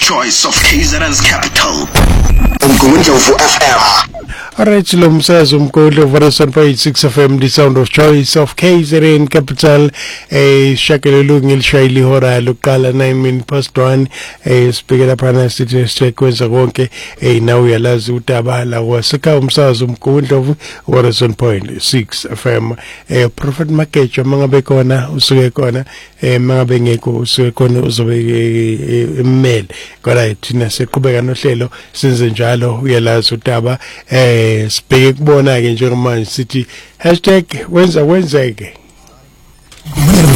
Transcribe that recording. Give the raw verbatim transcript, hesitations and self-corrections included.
choice of K Z N's capital. Umgundlovu F M. Alright, lo msakazo mkhulu Waterson point six F M, the sound of choice of K Z N capital. Eh shakelelo ngilishayile ihora lokuqala nine minutes past one. Eh sibhekela phana sithi sikwenza konke eh nawe uyalazi utabala waseka umsakazo mkhulu Waterson point six F M. Eh Prophet Makecho mangabe khona usuke khona eh mangabe ngekho usuke khona uzobe email kodwa thina siqhubeka nohlelo senze njalo uyalazi utaba eh sibheke kubona ke njengamanje sithi hashtag wenza wenzeke.